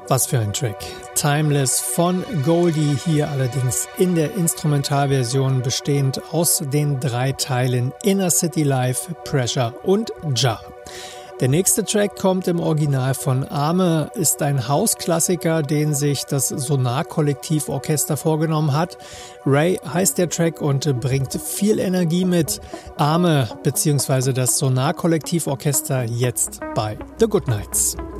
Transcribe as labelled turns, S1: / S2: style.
S1: Was für ein Track. Timeless von Goldie, hier allerdings in der Instrumentalversion bestehend aus den 3 Teilen Inner City Life, Pressure und Jar. Der nächste Track kommt im Original von Arme, ist ein House-Klassiker, den sich das Sonar-Kollektiv-Orchester vorgenommen hat. Ray heißt der Track und bringt viel Energie mit. Arme bzw. das Sonar-Kollektiv-Orchester jetzt bei The Goodnights.